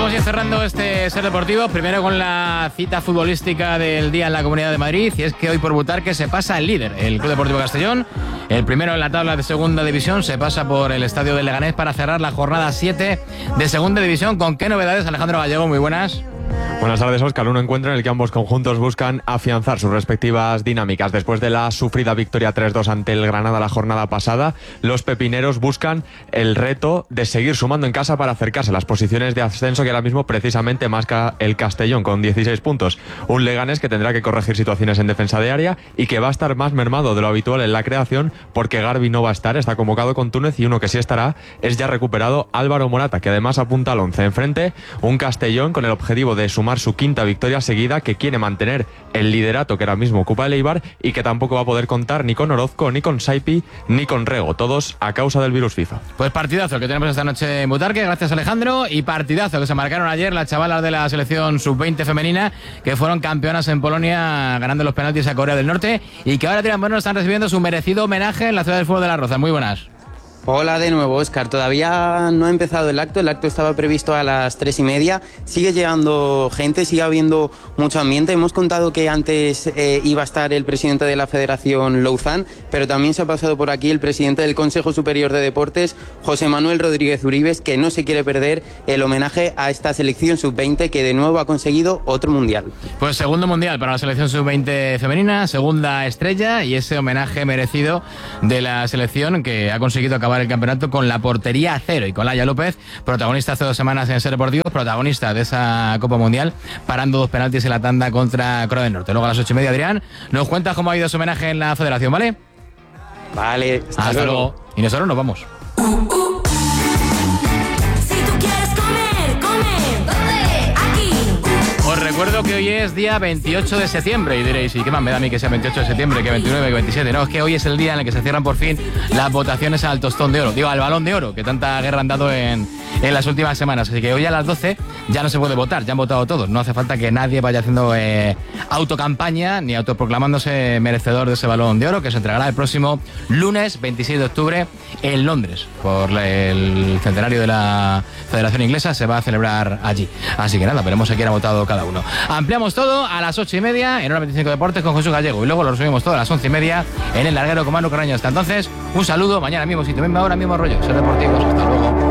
Vamos a ir cerrando este Ser Deportivo, primero con la cita futbolística del día en la Comunidad de Madrid, y es que hoy por Butarque se pasa el líder, el Club Deportivo Castellón, el primero en la tabla de segunda división, se pasa por el estadio del Leganés para cerrar la jornada 7 de segunda división. ¿Con qué novedades, Alejandro Gallego? Muy buenas. Buenas tardes, Óscar. Un encuentro en el que ambos conjuntos buscan afianzar sus respectivas dinámicas. Después de la sufrida victoria 3-2 ante el Granada la jornada pasada, los pepineros buscan el reto de seguir sumando en casa para acercarse a las posiciones de ascenso que ahora mismo precisamente masca el Castellón con 16 puntos. Un Leganés que tendrá que corregir situaciones en defensa de área y que va a estar más mermado de lo habitual en la creación porque Garbi no va a estar, está convocado con Túnez, y uno que sí estará es ya recuperado Álvaro Morata, que además apunta al 11. Enfrente, un Castellón con el objetivo de sumar su quinta victoria seguida, que quiere mantener el liderato que ahora mismo ocupa el Eibar y que tampoco va a poder contar ni con Orozco, ni con Saipi, ni con Rego, todos a causa del virus FIFA. Pues partidazo que tenemos esta noche en Butarque, gracias Alejandro, y partidazo que se marcaron ayer las chavalas de la selección sub-20 femenina, que fueron campeonas en Polonia ganando los penaltis a Corea del Norte, y que ahora están recibiendo su merecido homenaje en la ciudad del fútbol de Las Rozas. Muy buenas. Hola de nuevo, Óscar. Todavía no ha empezado el acto estaba previsto a las 3:30, sigue llegando gente, sigue habiendo mucho ambiente. Hemos contado que antes iba a estar el presidente de la Federación Louzán, pero también se ha pasado por aquí el presidente del Consejo Superior de Deportes, José Manuel Rodríguez Uribes, que no se quiere perder el homenaje a esta selección sub-20 que de nuevo ha conseguido otro mundial. Pues segundo mundial para la selección sub-20 femenina, segunda estrella, y ese homenaje merecido de la selección que ha conseguido acabar el campeonato con la portería a cero, y con Laia López, protagonista hace 2 semanas en Ser Deportivo, protagonista de esa Copa Mundial, parando 2 penaltis en la tanda contra Corea del Norte. Luego a las 8:30, Adrián, nos cuentas cómo ha ido su homenaje en la Federación, ¿vale? Vale, hasta luego. Y nosotros nos vamos. Os recuerdo que hoy es día 28 de septiembre y diréis, ¿y qué más me da a mí que sea 28 de septiembre, que 29, que 27? No, es que hoy es el día en el que se cierran por fin las votaciones al Tostón de Oro, digo, al Balón de Oro, que tanta guerra han dado en las últimas semanas. Así que hoy a las 12 ya no se puede votar, ya han votado todos. No hace falta que nadie vaya haciendo autocampaña ni autoproclamándose merecedor de ese Balón de Oro, que se entregará el próximo lunes 26 de octubre en Londres. Por el centenario de la Federación Inglesa se va a celebrar allí. Así que nada, veremos a quién ha votado cada uno. Ampliamos todo a las 8:30 en Hora 25 Deportes con Jesús Gallego, y luego lo resumimos todo a las 11:30 en El Larguero con Manu Carreño. Hasta entonces, un saludo, mañana mismo sitio, misma hora, mismo rollo. Ser Deportivos, hasta luego.